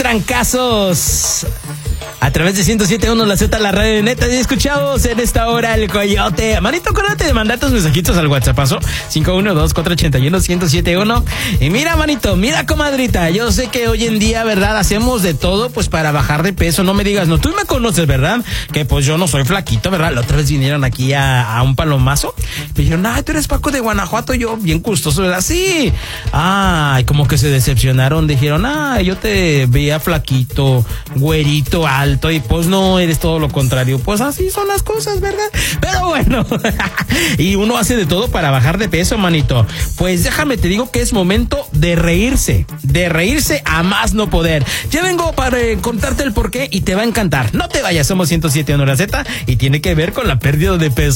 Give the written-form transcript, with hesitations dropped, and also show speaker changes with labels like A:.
A: trancazos. A través de 107.1 La Z, la radio de neta. Y escuchamos en esta hora el Coyote. Manito, acuérdate de mandar tus mensajitos al WhatsAppazo 512-481-1071. Y mira, manito, mira, comadrita. Yo sé que hoy en día, ¿verdad? Hacemos de todo, pues, para bajar de peso. No me digas, no, tú me conoces, ¿verdad? Que pues yo no soy flaquito, ¿verdad? La otra vez vinieron aquí a un palomazo. Me dijeron, ay, tú eres Paco de Guanajuato. Yo, bien gustoso, ¿verdad? Sí. Ay, como que se decepcionaron. Dijeron, ay, yo te veía flaquito, güerito, alto. Y pues no, eres todo lo contrario. Pues así son las cosas, ¿verdad? Pero bueno, y uno hace de todo para bajar de peso, manito. Pues déjame te digo que es momento de reírse a más no poder. Ya vengo para contarte el porqué y te va a encantar. No te vayas, somos 107.1 La Z y tiene que ver con la pérdida de peso.